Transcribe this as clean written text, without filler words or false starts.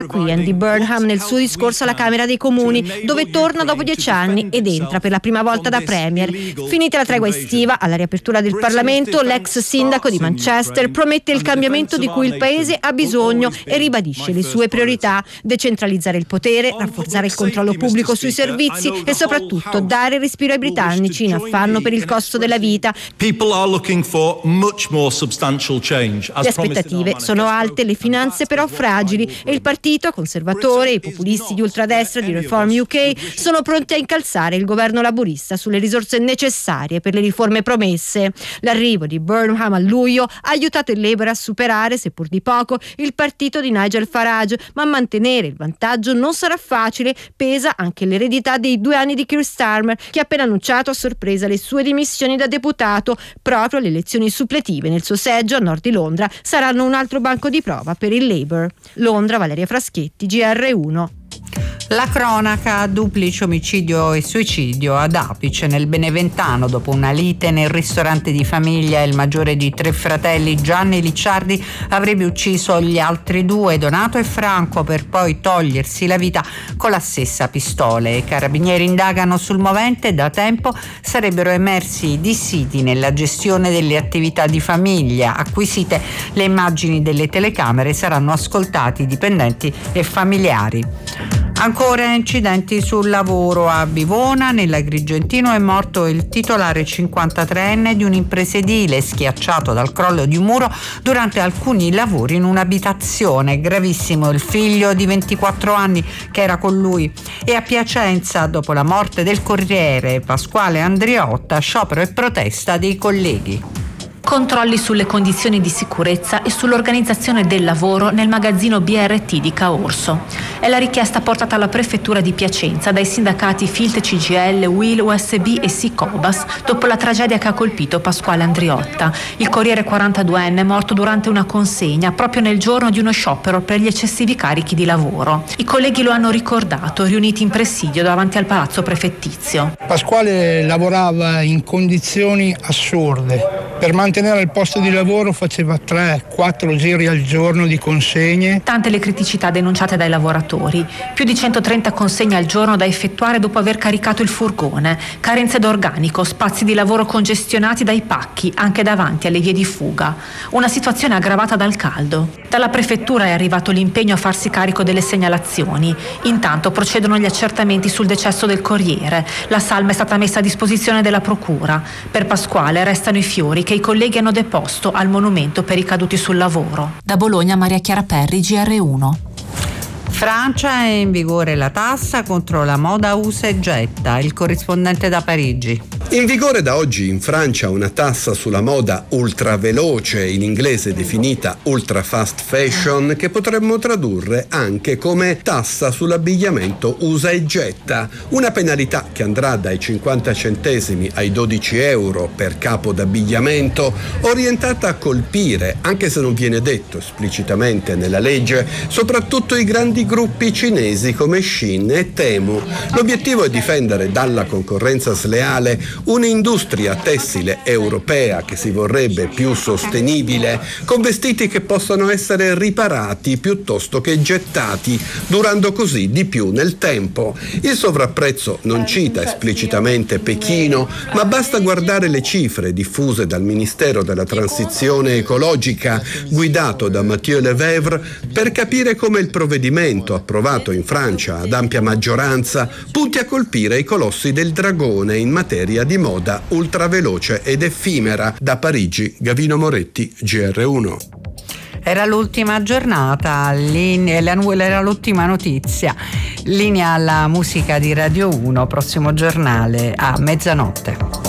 Qui Andy Burnham nel suo discorso alla Camera dei Comuni, dove torna dopo 10 anni ed entra per la prima volta da premier. Finita la tregua estiva, alla riapertura del Parlamento, l'ex sindaco di Manchester promette il cambiamento di cui il paese ha bisogno e ribadisce le sue priorità: decentralizzare il potere, rafforzare il controllo pubblico sui servizi e soprattutto dare respiro ai britannici in affanno per il costo della vita. Le aspettative sono alte, le finanze però fragili e il partito conservatore e i populisti di ultradestra di Reform UK sono pronti a incalzare il governo laburista sulle risorse necessarie per le riforme promesse. L'arrivo di Burnham a luglio ha aiutato il Labour a superare, seppur di poco, il partito di Nigel Farage, ma mantenere il vantaggio non sarà facile. Pesa anche l'eredità dei 2 anni di Keir Starmer, che ha appena annunciato a sorpresa le sue dimissioni da deputato. Proprio le elezioni suppletive nel suo seggio a nord di Londra saranno un altro banco di prova per il Labour. Londra, Valeria Fraschetti, GR1. La cronaca: duplice omicidio e suicidio ad Apice nel Beneventano. Dopo una lite nel ristorante di famiglia, il maggiore di 3 fratelli, Gianni Licciardi, avrebbe ucciso gli altri 2, Donato e Franco, per poi togliersi la vita con la stessa pistola. I carabinieri indagano sul movente. Da tempo sarebbero emersi dissidi nella gestione delle attività di famiglia. Acquisite le immagini delle telecamere, saranno ascoltati dipendenti e familiari. Ancora incidenti sul lavoro a Bivona. Nell'Agrigentino è morto il titolare 53enne di un'impresa edile, schiacciato dal crollo di un muro durante alcuni lavori in un'abitazione. Gravissimo il figlio di 24 anni che era con lui. E a Piacenza, dopo la morte del corriere Pasquale Andriotta, sciopero e protesta dei colleghi. Controlli sulle condizioni di sicurezza e sull'organizzazione del lavoro nel magazzino BRT di Caorso. È la richiesta portata alla prefettura di Piacenza dai sindacati Filt CGL, UIL, USB e Sicobas dopo la tragedia che ha colpito Pasquale Andriotta. Il corriere 42enne è morto durante una consegna proprio nel giorno di uno sciopero per gli eccessivi carichi di lavoro. I colleghi lo hanno ricordato, riuniti in presidio davanti al palazzo prefettizio. Pasquale lavorava in condizioni assurde. Per mantenere il posto di lavoro faceva 3-4 giri al giorno di consegne. Tante le criticità denunciate dai lavoratori. Più di 130 consegne al giorno da effettuare dopo aver caricato il furgone. Carenze d'organico, spazi di lavoro congestionati dai pacchi, anche davanti alle vie di fuga. Una situazione aggravata dal caldo. Dalla prefettura è arrivato l'impegno a farsi carico delle segnalazioni. Intanto procedono gli accertamenti sul decesso del corriere. La salma è stata messa a disposizione della procura. Per Pasquale restano i fiori che i colleghi hanno deposto al monumento per i caduti sul lavoro. Da Bologna, Maria Chiara Perri, GR1. Francia, è in vigore la tassa contro la moda usa e getta. Il corrispondente da Parigi. In vigore da oggi in Francia una tassa sulla moda ultraveloce, in inglese definita ultra fast fashion, che potremmo tradurre anche come tassa sull'abbigliamento usa e getta. Una penalità che andrà dai 50 centesimi ai 12 euro per capo d'abbigliamento, orientata a colpire, anche se non viene detto esplicitamente nella legge, soprattutto i grandi gruppi cinesi come Shein e Temu. L'obiettivo è difendere dalla concorrenza sleale un'industria tessile europea che si vorrebbe più sostenibile, con vestiti che possano essere riparati piuttosto che gettati, durando così di più nel tempo. Il sovrapprezzo non cita esplicitamente Pechino, ma basta guardare le cifre diffuse dal Ministero della Transizione Ecologica, guidato da Mathieu Lefebvre, per capire come il provvedimento approvato in Francia ad ampia maggioranza punti a colpire i colossi del dragone in materia di moda ultraveloce ed effimera. Da Parigi, Gavino Moretti, GR1. Era l'ultima giornata, era l'ultima notizia. Linea alla musica di Radio 1, prossimo giornale a mezzanotte.